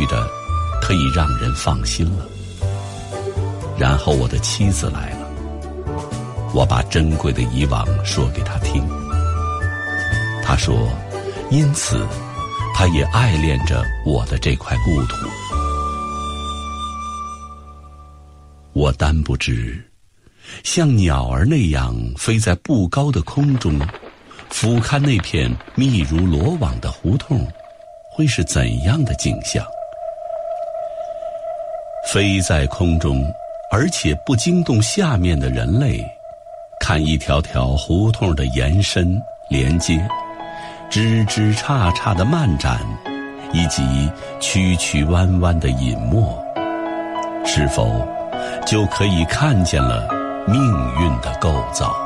虑着可以让人放心了。然后我的妻子来了，我把珍贵的以往说给她听。她说，因此她也爱恋着我的这块故土。我单不知，像鸟儿那样飞在不高的空中，俯瞰那片密如罗网的胡同，会是怎样的景象？飞在空中，而且不惊动下面的人类，看一条条胡同的延伸连接，枝枝杈杈的漫展，以及曲曲弯弯的隐没，是否就可以看见了命运的构造？